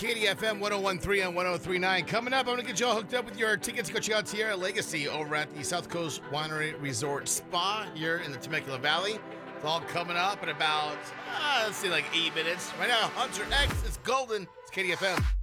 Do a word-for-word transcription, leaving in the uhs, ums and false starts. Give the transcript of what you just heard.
K D F M ten thirteen and ten thirty-nine. Coming up, I'm going to get you all hooked up with your tickets to go check out Tierra Legacy over at the South Coast Winery Resort Spa here in the Temecula Valley. It's all coming up in about, uh, let's see, like eight minutes. Right now, Hunter X is golden. It's K D F M.